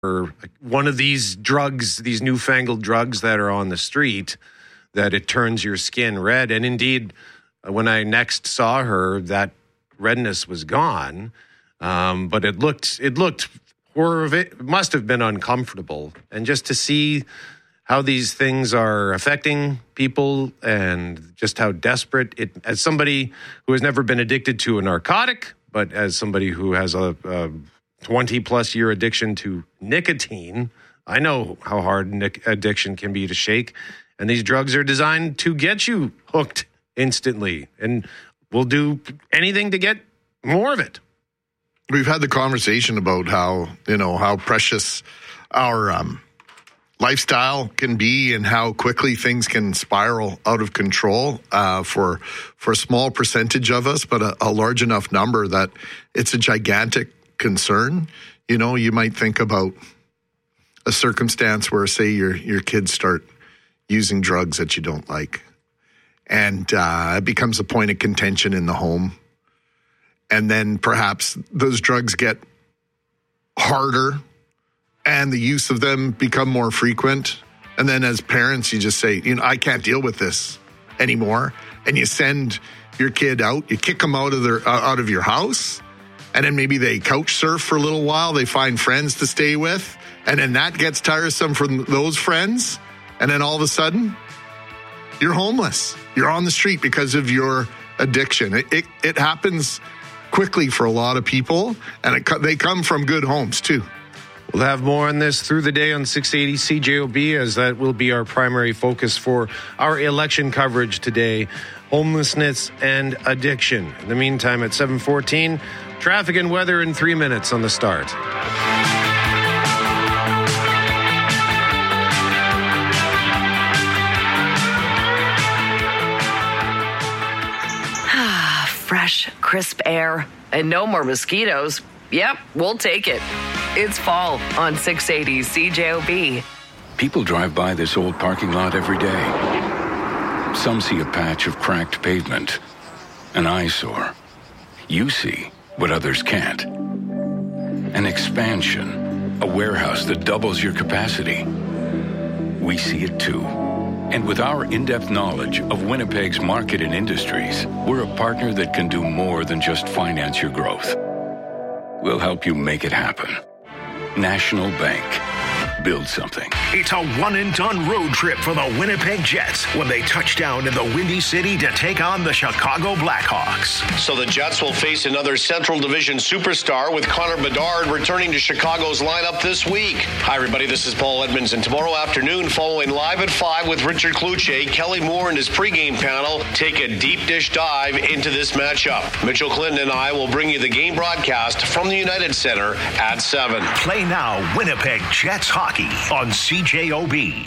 or one of these drugs, these newfangled drugs that are on the street, that it turns your skin red. And indeed, when I next saw her, that redness was gone. But it looked it must have been uncomfortable. And just to see how these things are affecting people and just how desperate it, as somebody who has never been addicted to a narcotic, but as somebody who has a 20-plus year addiction to nicotine, I know how hard addiction can be to shake. And these drugs are designed to get you hooked instantly. And we'll do anything to get more of it. We've had the conversation about how precious our lifestyle can be and how quickly things can spiral out of control for a small percentage of us, but a large enough number that it's a gigantic concern. You might think about a circumstance where, say, your kids start using drugs that you don't like, and it becomes a point of contention in the home. And then perhaps those drugs get harder and the use of them become more frequent. And then as parents, you just say, I can't deal with this anymore. And you send your kid out, you kick them out of your house. And then maybe they couch surf for a little while. They find friends to stay with. And then that gets tiresome for those friends. And then all of a sudden, you're homeless. You're on the street because of your addiction. It happens quickly for a lot of people, and they come from good homes too. We'll have more on this through the day on 680 CJOB, as that will be our primary focus for our election coverage today, homelessness and addiction. In the meantime, at 7:14, traffic and weather in 3 minutes on the start. Fresh, crisp air, and no more mosquitoes. Yep, we'll take it. It's fall on 680 CJOB. People drive by this old parking lot every day. Some see a patch of cracked pavement, an eyesore. You see what others can't. An expansion, a warehouse that doubles your capacity. We see it too. And with our in-depth knowledge of Winnipeg's market and industries, we're a partner that can do more than just finance your growth. We'll help you make it happen. National Bank. Build something. It's a one-and-done road trip for the Winnipeg Jets when they touch down in the Windy City to take on the Chicago Blackhawks. So the Jets will face another Central Division superstar, with Connor Bedard returning to Chicago's lineup this week. Hi, everybody. This is Paul Edmonds, and tomorrow afternoon, following Live at 5 with Richard Cloutier, Kelly Moore and his pregame panel take a deep dish dive into this matchup. Mitchell Clinton and I will bring you the game broadcast from the United Center at 7. Play now, Winnipeg Jets hockey on CJOB.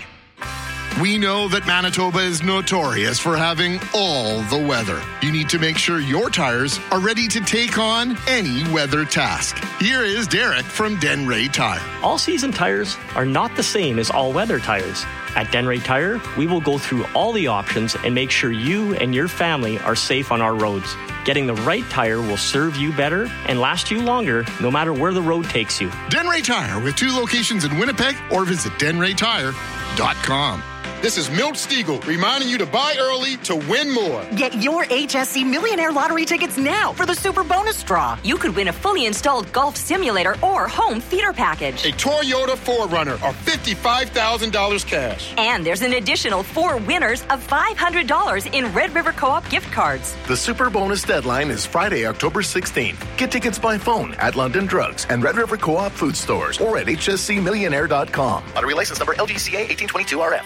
We know that Manitoba is notorious for having all the weather. You need to make sure your tires are ready to take on any weather task. Here is Derek from Denray Tire. All-season tires are not the same as all-weather tires. At Denray Tire, we will go through all the options and make sure you and your family are safe on our roads. Getting the right tire will serve you better and last you longer, no matter where the road takes you. Denray Tire, with 2 locations in Winnipeg, or visit denraytire.com. This is Milt Stiegel reminding you to buy early to win more. Get your HSC Millionaire Lottery tickets now for the Super Bonus Draw. You could win a fully installed golf simulator or home theater package. A Toyota 4Runner or $55,000 cash. And there's an additional 4 winners of $500 in Red River Co-op gift cards. The Super Bonus deadline is Friday, October 16th. Get tickets by phone at London Drugs and Red River Co-op food stores or at hscmillionaire.com. Lottery license number LGCA 1822RF.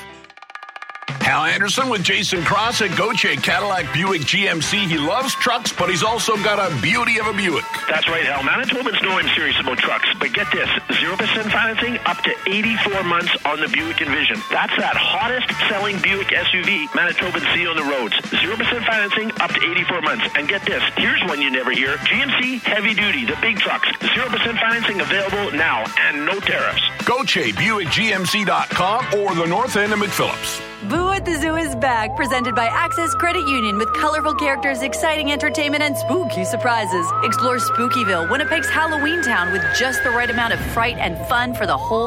Hal Anderson with Jason Cross at Gauthier Cadillac Buick GMC. He loves trucks, but he's also got a beauty of a Buick. That's right, Hal. Manitobans know I'm serious about trucks. But get this, 0% financing up to 84 months on the Buick Envision. That's that hottest selling Buick SUV Manitobans see on the roads. 0% financing up to 84 months. And get this, here's one you never hear. GMC Heavy Duty, the big trucks. 0% financing available now and no tariffs. GautierBuickGMC.com or the north end of McPhillips. Boo at the Zoo is back, presented by Access Credit Union with colorful characters, exciting entertainment, and spooky surprises. Explore Spookyville, Winnipeg's Halloween town with just the right amount of fright and fun for the whole